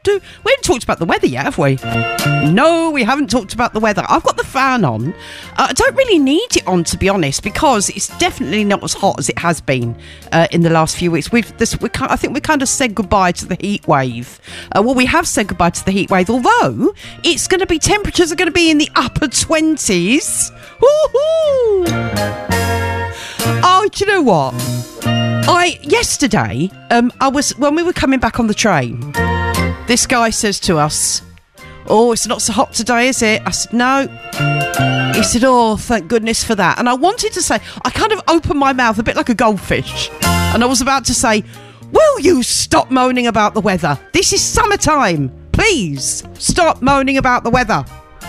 We haven't talked about the weather yet, have we? No, we haven't talked about the weather. I've got the fan on. I don't really need it on, to be honest, because it's definitely not as hot as it has been in the last few weeks. I think we kind of said goodbye to the heat wave. We have said goodbye to the heat wave, although temperatures are going to be in the upper 20s. Woohoo! Oh, do you know what? Yesterday, when we were coming back on the train, this guy says to us, "Oh, it's not so hot today, is it?" I said, "No." He said, "Oh, thank goodness for that." And I wanted to say, I kind of opened my mouth a bit like a goldfish, and I was about to say, "Will you stop moaning about the weather? This is summertime. Please stop moaning about the weather."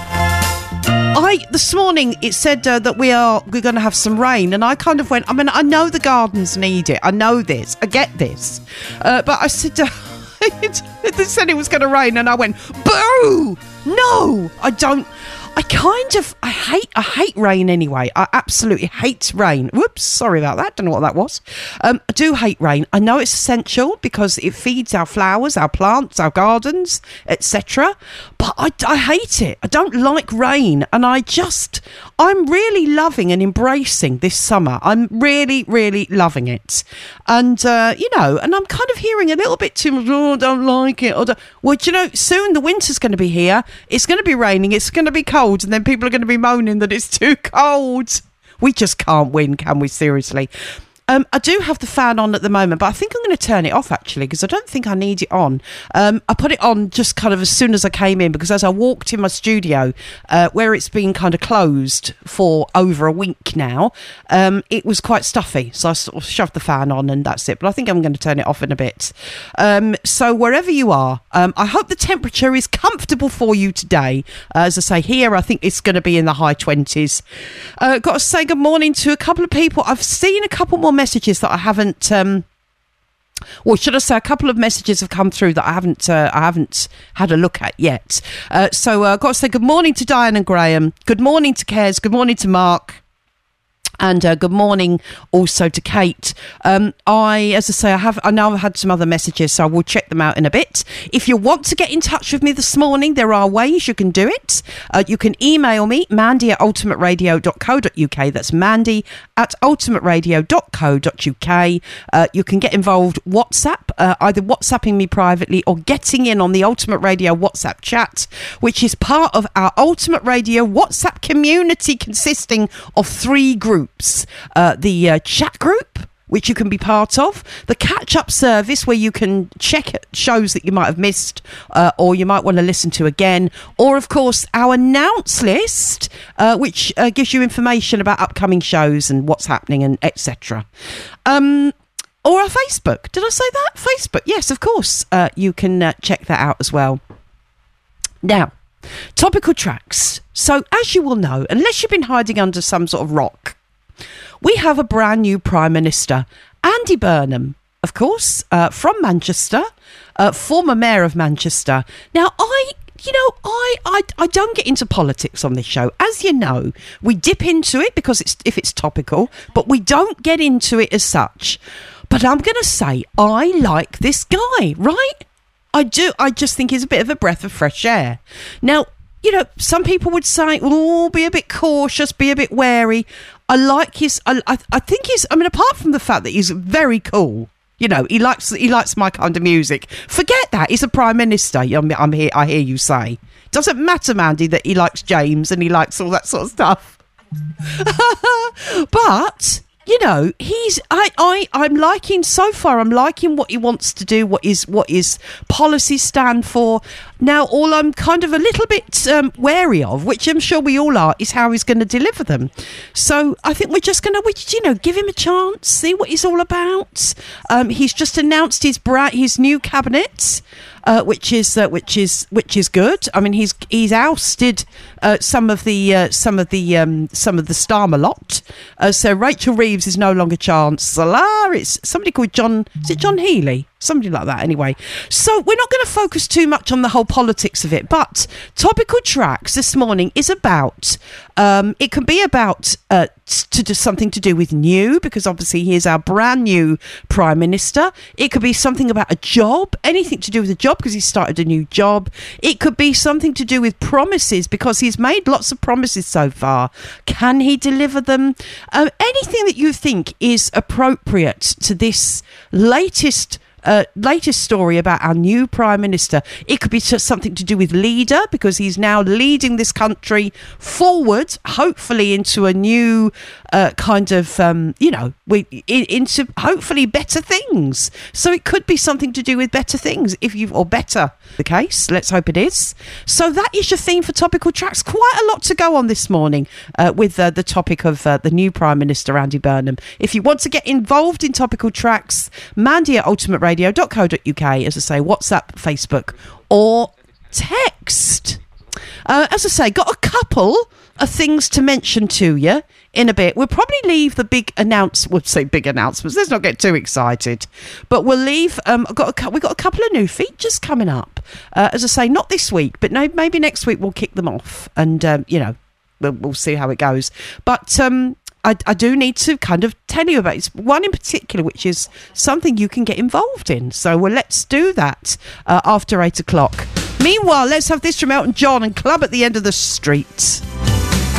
This morning it said that we're going to have some rain, and I kind of went, I know the gardens need it. I know this. I get this. But I said, they said it was going to rain, and I went, boo! No, I don't. I hate rain anyway. I absolutely hate rain. Whoops, sorry about that. Don't know what that was. I do hate rain. I know it's essential because it feeds our flowers, our plants, our gardens, etc. But I hate it. I don't like rain, and I'm really loving and embracing this summer. I'm really, really loving it. And, and I'm kind of hearing a little bit too much, "Oh, I don't like it." Well, soon the winter's going to be here. It's going to be raining. It's going to be cold. And then people are going to be moaning that it's too cold. We just can't win, can we? Seriously. I do have the fan on at the moment, but I think I'm going to turn it off, actually, because I don't think I need it on. I put it on just kind of as soon as I came in, because as I walked in my studio, where it's been kind of closed for over a week now, it was quite stuffy. So I sort of shoved the fan on, and that's it. But I think I'm going to turn it off in a bit. So wherever you are, I hope the temperature is comfortable for you today. As I say, here I think it's going to be in the high 20s. Got to say good morning to a couple of people. I've seen a couple more messages that I haven't should I say a couple of messages have come through that I haven't had a look at yet. So I've got to say good morning to Diane and Graham, good morning to Kez, good morning to Mark, and good morning also to Kate. I know I've had some other messages, so I will check them out in a bit. If you want to get in touch with me this morning, there are ways you can do it. You can email me, mandy@ultimateradio.co.uk. That's mandy@ultimateradio.co.uk. You can get involved WhatsApp, either WhatsApping me privately or getting in on the Ultimate Radio WhatsApp chat, which is part of our Ultimate Radio WhatsApp community consisting of 3 groups. The chat group, which you can be part of, the catch-up service where you can check shows that you might have missed or you might want to listen to again, or of course our announce list, which gives you information about upcoming shows and what's happening and etc. Or our Facebook. Did I say that? Facebook, yes, of course. You can check that out as well. Now, topical tracks. So as you will know, unless you've been hiding under some sort of rock, we have a brand new Prime Minister, Andy Burnham, of course, from Manchester, former Mayor of Manchester. Now, I don't get into politics on this show. As you know, we dip into it because if it's topical, but we don't get into it as such. But I'm going to say I like this guy, right? I do. I just think he's a bit of a breath of fresh air. Now, some people would say, "Oh, be a bit cautious, be a bit wary." I like his. I think he's. Apart from the fact that he's very cool, he likes my kind of music. Forget that. He's a Prime Minister. I hear you say. Doesn't matter, Mandy, that he likes James and he likes all that sort of stuff. But I'm liking so far. I'm liking what he wants to do, what his policies stand for. Now, all I'm kind of a little bit wary of, which I'm sure we all are, is how he's going to deliver them. So I think we're just going to, give him a chance, see what he's all about. He's just announced his new cabinet. Which is good. I mean, he's ousted some of the Starmer lot. So Rachel Reeves Reeves is no longer Chancellor. It's somebody called John. Is it John Healey? Something like that, anyway. So we're not going to focus too much on the whole politics of it, but Topical Tracks this morning is about, it can be about to do something to do with new, because obviously he is our brand new Prime Minister. It could be something about a job, anything to do with a job, because he started a new job. It could be something to do with promises, because he's made lots of promises so far. Can he deliver them? Anything that you think is appropriate to this latest story about our new Prime Minister. It could be something to do with leader, because he's now leading this country forward, hopefully into a new kind of, into hopefully better things. So it could be something to do with better things, or better the case. Let's hope it is. So that is your theme for Topical Tracks. Quite a lot to go on this morning with the topic of the new Prime Minister, Andy Burnham. If you want to get involved in Topical Tracks, Mandy at ultimateradio.co.uk, as I say, WhatsApp, Facebook, or text. As I say, got a couple of things to mention to you in a bit. We'll probably leave the big announcements. Let's not get too excited. But we'll leave. We've got a couple of new features coming up. As I say, not this week, but maybe next week we'll kick them off, and we'll see how it goes. But I do need to kind of tell you about one in particular, which is something you can get involved in. So let's do that after 8 o'clock. Meanwhile, let's have this from Elton John and Club at the End of the Street.